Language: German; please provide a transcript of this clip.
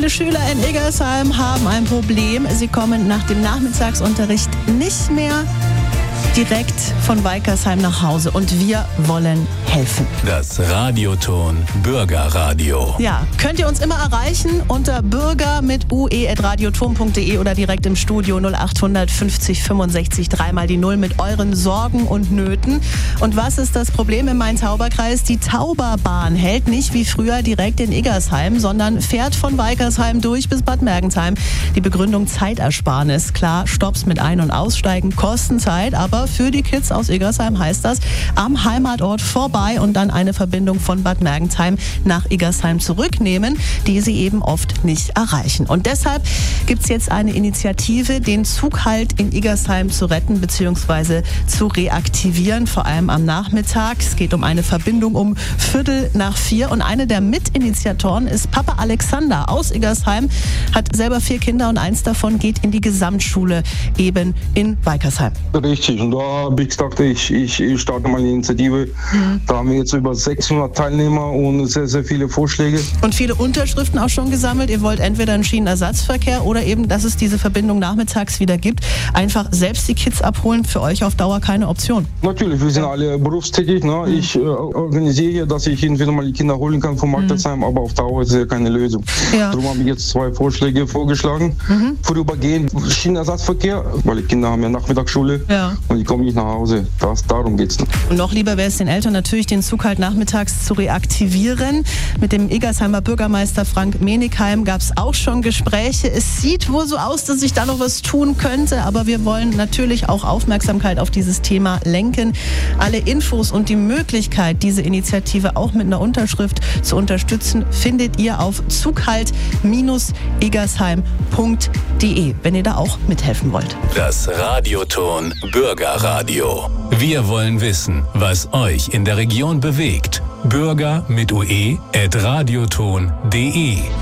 viele Schüler in Iggersheim haben ein Problem. Sie kommen nach dem Nachmittagsunterricht nicht mehr direkt von Weikersheim nach Hause und wir wollen helfen. Das Radioton Bürgerradio. Ja, könnt ihr uns immer erreichen unter bürger mit ue@radioton.de oder direkt im Studio 0800 50 65 3 die 0 mit euren Sorgen und Nöten. Und was ist das Problem im Main-Tauber-Kreis? Die Tauberbahn hält nicht wie früher direkt in Iggersheim, sondern fährt von Weikersheim durch bis Bad Mergentheim. Die Begründung Zeitersparnis. Klar, Stopps mit Ein- und Aussteigen kosten Zeit, aber für die Kids aus Iggersheim heißt das, am Heimatort vorbei und dann eine Verbindung von Bad Mergentheim nach Iggersheim zurücknehmen, die sie eben oft nicht erreichen. Und deshalb gibt es jetzt eine Initiative, den Zughalt in Iggersheim zu retten bzw. zu reaktivieren, vor allem am Nachmittag. Es geht um eine Verbindung um 3:45 und eine der Mitinitiatoren ist Papa Alexander aus Iggersheim, hat selber 4 Kinder und eins davon geht in die Gesamtschule eben in Weikersheim. Richtig, und da habe ich gesagt, ich starte mal eine Initiative. Da haben wir jetzt über 600 Teilnehmer und sehr, sehr viele Vorschläge. Und viele Unterschriften auch schon gesammelt. Ihr wollt entweder einen Schienenersatzverkehr oder eben, dass es diese Verbindung nachmittags wieder gibt. Einfach selbst die Kids abholen, für euch auf Dauer keine Option. Natürlich, wir sind alle berufstätig. Ne? Ich organisiere hier, dass ich entweder mal die Kinder holen kann vom Marktersheim, aber auf Dauer ist es ja keine Lösung. Ja. Darum habe ich jetzt 2 Vorschläge vorgeschlagen. Vorübergehend Schienenersatzverkehr, weil die Kinder haben ja Nachmittagsschule. Ja. Und die kommen nicht nach Hause. Darum geht es. Und noch lieber wäre es den Eltern natürlich, den Zug halt nachmittags zu reaktivieren. Mit dem Iggersheimer Bürgermeister Frank Menigheim gab es auch schon Gespräche. Es sieht wohl so aus, dass sich da noch was tun könnte, aber wir wollen natürlich auch Aufmerksamkeit auf dieses Thema lenken. Alle Infos und die Möglichkeit, diese Initiative auch mit einer Unterschrift zu unterstützen, findet ihr auf zughalt-iggersheim.de, wenn ihr da auch mithelfen wollt. Das Radioton Bürgerradio. Wir wollen wissen, was euch in der Region bewegt. Bürger mit ue@radioton.de